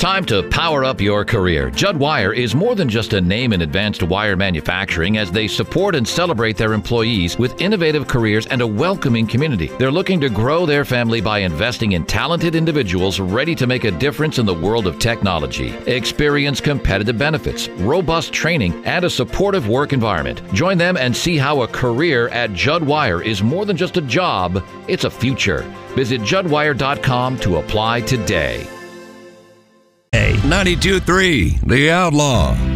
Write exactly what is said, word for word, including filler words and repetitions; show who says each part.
Speaker 1: time to power up your career. Judd Wire is more than just a name in advanced wire manufacturing, as they support and celebrate their employees with innovative careers and a welcoming community. They're looking to grow their family by investing in talented individuals ready to make a difference in the world of technology. Experience competitive benefits, robust training, and a supportive work environment. Join them and see how a career at Judd Wire is more than just a job, it's a future. Visit judd wire dot com to apply today.
Speaker 2: ninety-two point three The Outlaw.